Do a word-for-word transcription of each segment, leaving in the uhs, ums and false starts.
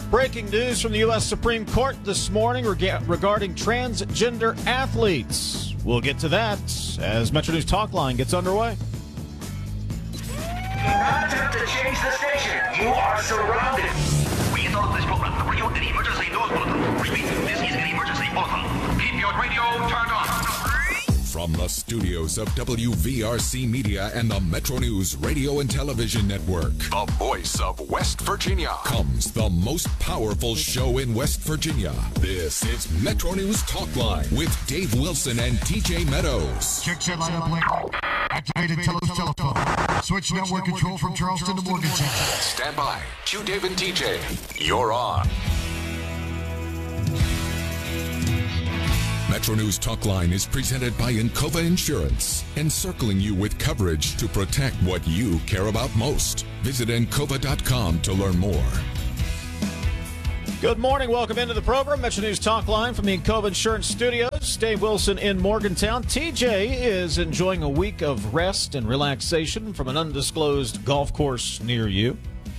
Breaking news from the U S Supreme Court this morning rega- regarding transgender athletes. We'll get to that as Metro News Talk Line gets underway. Do not attempt to change the station. You are surrounded. We interrupt this program to bring you an emergency news bulletin. Repeat, this is an emergency bulletin. Keep your radio turned on. From the studios of W V R C Media and the Metro News Radio and Television Network, the voice of West Virginia, comes the most powerful show in West Virginia. This is Metro News Talk Line with Dave Wilson and T J Meadows. Check set line up link. Activated Telos telephone. Switch network control from Charleston to Morgantown. Stand by. Q Dave and T J. You're on. Metro News Talk Line is presented by Encova Insurance, encircling you with coverage to protect what you care about most. Visit encova dot com to learn more. Good morning. Welcome into the program. Metro News Talk Line from the Encova Insurance Studios. Dave Wilson in Morgantown. T J is enjoying a week of rest and relaxation from an undisclosed golf course near you.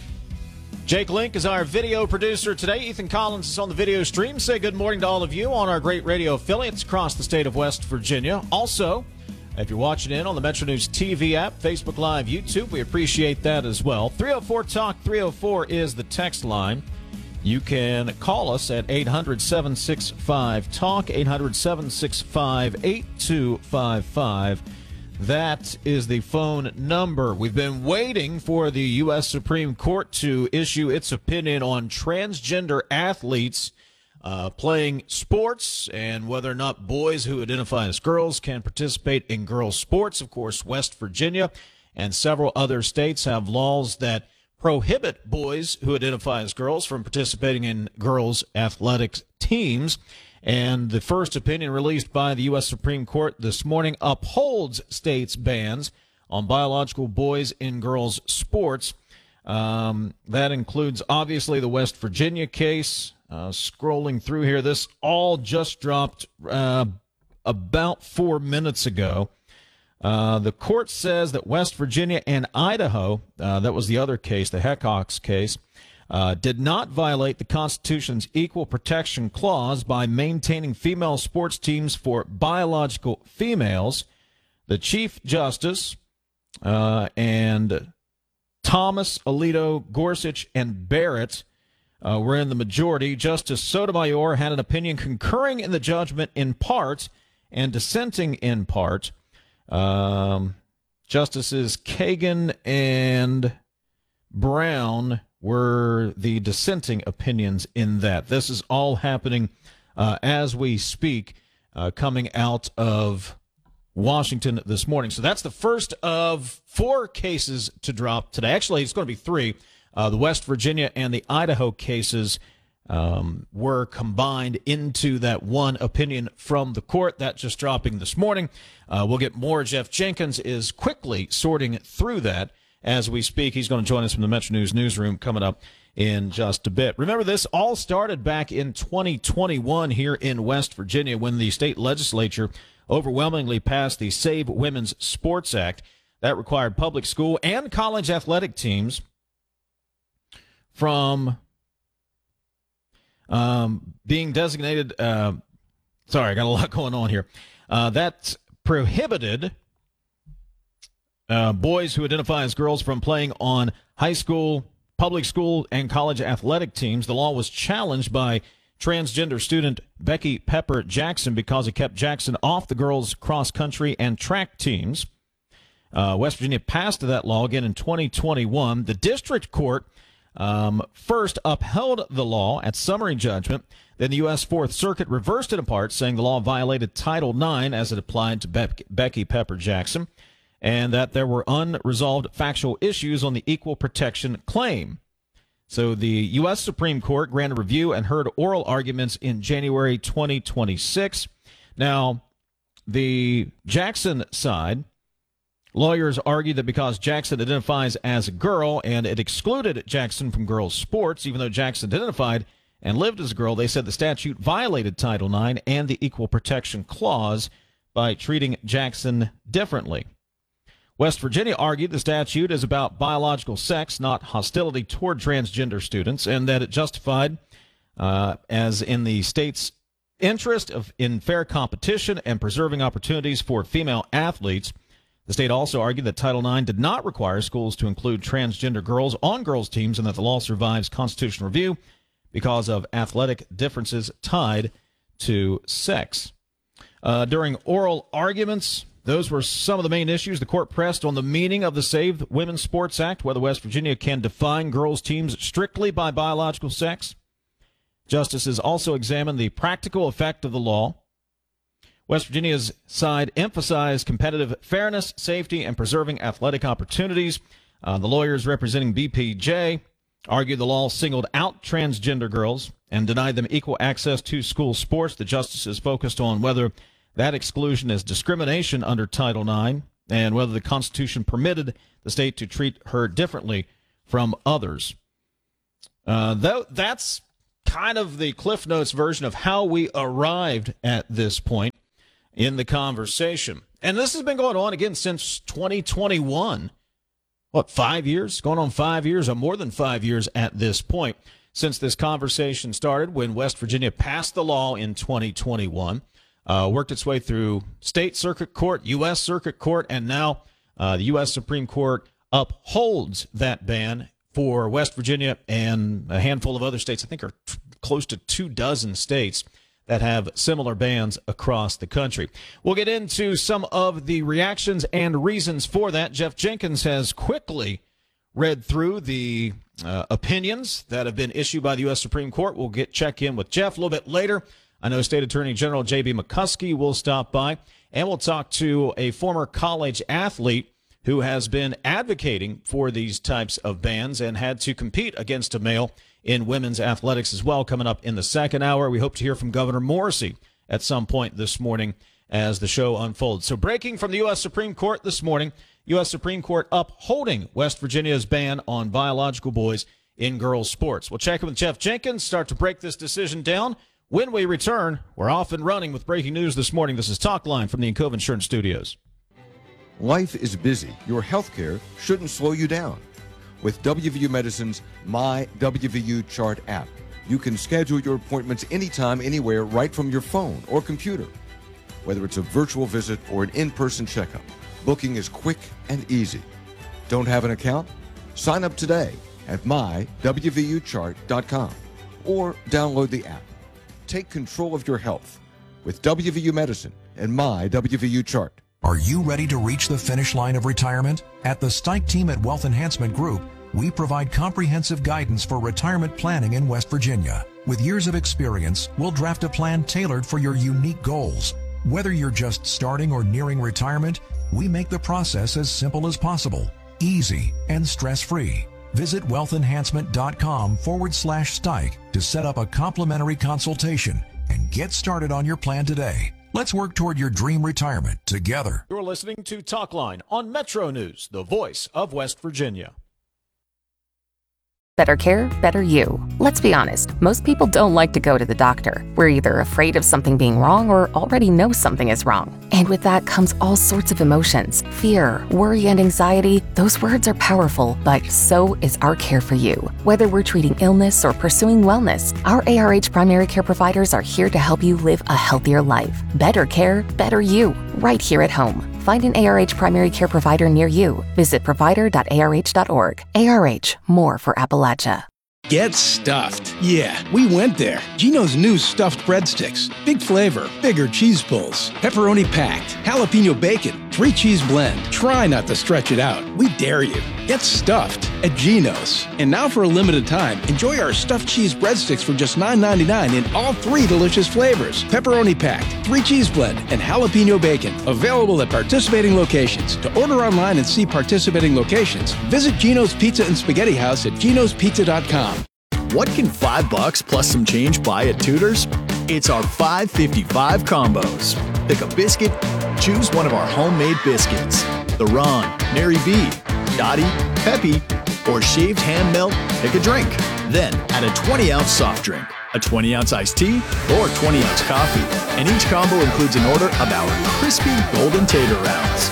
Jake Link is our video producer today. Ethan Collins is on the video stream. Say good morning to all of you on our great radio affiliates across the state of West Virginia. Also, if you're watching in on the Metro News T V app, Facebook Live, YouTube, we appreciate that as well. three oh four talk three oh four is the text line. You can call us at eight hundred, seven six five, talk, eight hundred, seven six five, eight two five five. That is the phone number. We've been waiting for the U S Supreme Court to issue its opinion on transgender athletes uh, playing sports and whether or not boys who identify as girls can participate in girls' sports. Of course, West Virginia and several other states have laws that prohibit boys who identify as girls from participating in girls' athletics teams. And the first opinion released by the U S Supreme Court this morning upholds states' bans on biological boys in girls' sports. Um, that includes, obviously, the West Virginia case. Uh, scrolling through here, this all just dropped uh, about four minutes ago. Uh, the court says that West Virginia and Idaho, uh, that was the other case, the Heckox case, Uh, did not violate the Constitution's Equal Protection Clause by maintaining female sports teams for biological females. The Chief Justice uh, and Thomas, Alito, Gorsuch, and Barrett uh, were in the majority. Justice Sotomayor had an opinion concurring in the judgment in part and dissenting in part. Um, Justices Kagan and Brown were the dissenting opinions in that. This is all happening uh, as we speak, uh, coming out of Washington this morning. So that's the first of four cases to drop today. Actually, it's going to be three. Uh, the West Virginia and the Idaho cases um, were combined into that one opinion from the court. That just dropping this morning. Uh, we'll get more. Jeff Jenkins is quickly sorting through that as we speak. He's going to join us from the Metro News newsroom coming up in just a bit. Remember, this all started back in twenty twenty-one here in West Virginia when the state legislature overwhelmingly passed the Save Women's Sports Act. That required public school and college athletic teams from um, being designated. Uh, sorry, I got a lot going on here. Uh, that prohibited Uh, boys who identify as girls from playing on high school, public school, and college athletic teams. The law was challenged by transgender student Becky Pepper Jackson because it kept Jackson off the girls' cross-country and track teams. Uh, West Virginia passed that law again in twenty twenty-one. The district court um, first upheld the law at summary judgment. Then the U S Fourth Circuit reversed it apart, saying the law violated Title nine as it applied to Be- Becky Pepper Jackson, and that there were unresolved factual issues on the equal protection claim. So the U S Supreme Court granted review and heard oral arguments in January twenty twenty-six. Now, the Jackson side, lawyers argued that because Jackson identifies as a girl and it excluded Jackson from girls' sports, even though Jackson identified and lived as a girl, they said the statute violated Title nine and the Equal Protection Clause by treating Jackson differently. West Virginia argued the statute is about biological sex, not hostility toward transgender students, and that it justified uh, as in the state's interest of in fair competition and preserving opportunities for female athletes. The state also argued that Title nine did not require schools to include transgender girls on girls' teams and that the law survives constitutional review because of athletic differences tied to sex. Uh, during oral arguments, those were some of the main issues. The court pressed on the meaning of the Save Women's Sports Act, whether West Virginia can define girls' teams strictly by biological sex. Justices also examined the practical effect of the law. West Virginia's side emphasized competitive fairness, safety, and preserving athletic opportunities. Uh, the lawyers representing B P J argued the law singled out transgender girls and denied them equal access to school sports. The justices focused on whether that exclusion is discrimination under Title nine and whether the Constitution permitted the state to treat her differently from others. Uh, though that's kind of the Cliff Notes version of how we arrived at this point in the conversation. And this has been going on again since twenty twenty-one. What, five years? Going on five years or more than five years at this point since this conversation started when West Virginia passed the law in twenty twenty-one. Uh, worked its way through state circuit court, U S circuit court, and now uh, the U S Supreme Court upholds that ban for West Virginia and a handful of other states. I think are t- close to two dozen states that have similar bans across the country. We'll get into some of the reactions and reasons for that. Jeff Jenkins has quickly read through the uh, opinions that have been issued by the U S Supreme Court. We'll get check in with Jeff a little bit later. I know State Attorney General J B McCuskey will stop by, and we'll talk to a former college athlete who has been advocating for these types of bans and had to compete against a male in women's athletics as well. Coming up in the second hour, we hope to hear from Governor Morrisey at some point this morning as the show unfolds. So breaking from the U S Supreme Court this morning, U S Supreme Court upholding West Virginia's ban on biological boys in girls' sports. We'll check in with Jeff Jenkins, start to break this decision down. When we return, we're off and running with breaking news this morning. This is Talk Line from the Encova Insurance Studios. Life is busy. Your health care shouldn't slow you down. With W V U Medicine's My W V U Chart app, you can schedule your appointments anytime, anywhere, right from your phone or computer. Whether it's a virtual visit or an in-person checkup, booking is quick and easy. Don't have an account? Sign up today at my W V U chart dot com or download the app. Take control of your health with W V U Medicine and My W V U Chart. Are you ready to reach the finish line of retirement? At the Stike team at Wealth Enhancement Group, we provide comprehensive guidance for retirement planning in West Virginia. With years of experience, we'll draft a plan tailored for your unique goals. Whether you're just starting or nearing retirement, we make the process as simple as possible, easy, and stress-free. Visit wealthenhancement.com forward slash Stike to set up a complimentary consultation and get started on your plan today. Let's work toward your dream retirement together. You're listening to Talk Line on Metro News, the voice of West Virginia. Better care, better you. Let's be honest, most people don't like to go to the doctor. We're either afraid of something being wrong or already know something is wrong. And with that comes all sorts of emotions. Fear, worry, and anxiety. Those words are powerful, but so is our care for you. Whether we're treating illness or pursuing wellness, our A R H primary care providers are here to help you live a healthier life. Better care, better you, right here at home. Find an A R H primary care provider near you. Visit provider dot A R H dot org. A R H, more for Appalachia. Get stuffed. Yeah, we went there. Gino's new stuffed breadsticks. Big flavor, bigger cheese pulls, pepperoni packed, jalapeno bacon, three cheese blend. Try not to stretch it out. We dare you. Get stuffed at Gino's. And now for a limited time, enjoy our stuffed cheese breadsticks for just nine ninety-nine in all three delicious flavors. Pepperoni packed, three cheese blend, and jalapeno bacon. Available at participating locations. To order online and see participating locations, visit Gino's Pizza and Spaghetti House at ginos pizza dot com. What can five bucks plus some change buy at Tudor's? It's our five fifty-five combos. Pick a biscuit, choose one of our homemade biscuits. The Ron, Mary B, Dottie, Peppy, or shaved ham melt, pick a drink. Then add a twenty ounce soft drink, a twenty ounce iced tea, or twenty ounce coffee. And each combo includes an order of our crispy golden tater rounds.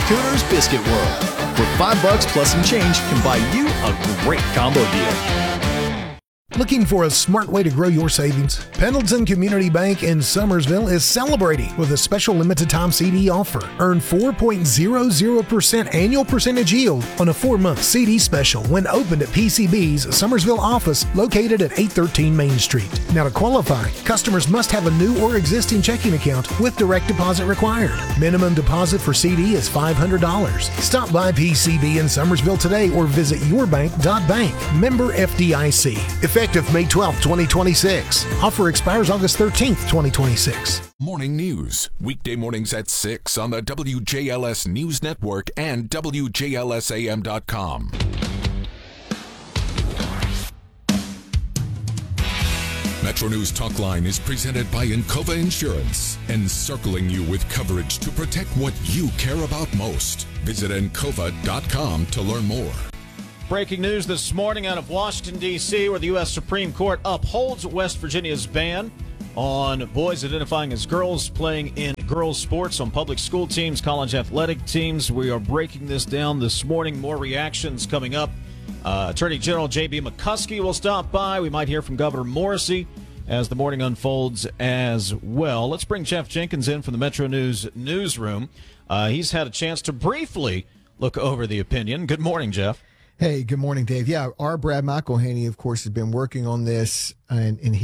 Tudor's Biscuit World, where five bucks plus some change can buy you a great combo deal. Looking for a smart way to grow your savings? Pendleton Community Bank in Summersville is celebrating with a special limited time C D offer. Earn four point zero zero percent annual percentage yield on a four-month C D special when opened at P C B's Summersville office located at eight thirteen Main Street. Now to qualify, customers must have a new or existing checking account with direct deposit required. Minimum deposit for C D is five hundred dollars. Stop by P C B in Summersville today or visit yourbank dot bank. Member F D I C. Effective May twelfth, twenty twenty-six. Offer expires August thirteenth, twenty twenty-six. Morning news, weekday mornings at six on the W J L S News Network and W J L S A M dot com. Metro News Talkline is presented by Encova Insurance, encircling you with coverage to protect what you care about most. Visit encova dot com to learn more. Breaking news this morning out of Washington, D C, where the U S Supreme Court upholds West Virginia's ban on boys identifying as girls playing in girls' sports on public school teams, college athletic teams. We are breaking this down this morning. More reactions coming up. Uh, Attorney General J B McCuskey will stop by. We might hear from Governor Morrissey as the morning unfolds as well. Let's bring Jeff Jenkins in from the Metro News newsroom. Uh, he's had a chance to briefly look over the opinion. Good morning, Jeff. Hey, good morning, Dave. Yeah, our Brad McElhaney, of course, has been working on this, and, and he